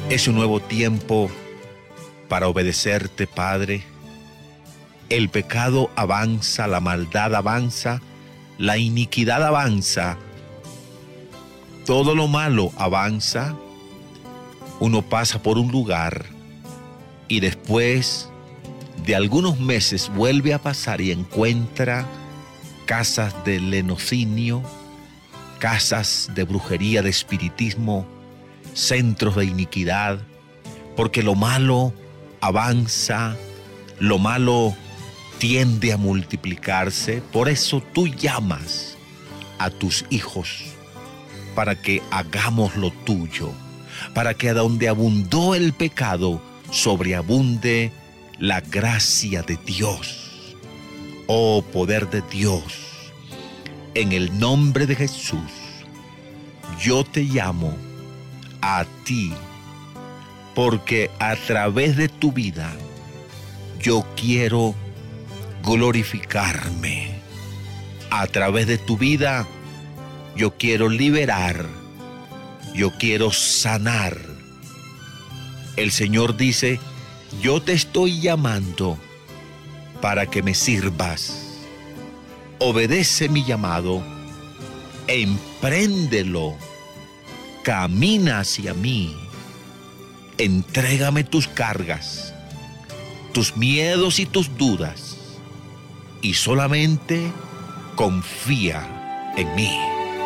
Es un nuevo tiempo para obedecerte, Padre. El pecado avanza, la maldad avanza, la iniquidad avanza, todo lo malo avanza. Uno pasa por un lugar y después de algunos meses vuelve a pasar y encuentra casas de lenocinio, casas de brujería, de espiritismo, centros de iniquidad, porque lo malo avanza, lo malo tiende a multiplicarse. Por eso tú llamas a tus hijos para que hagamos lo tuyo, para que a donde abundó el pecado, sobreabunde la gracia de Dios. Oh poder de Dios, en el nombre de Jesús, yo te llamo a ti, porque a través de tu vida yo quiero glorificarme. A través de tu vida yo quiero liberar, yo quiero sanar. El Señor dice: yo te estoy llamando para que me sirvas. Obedece mi llamado, empréndelo, camina hacia mí, entrégame tus cargas, tus miedos y tus dudas, y solamente confía en mí.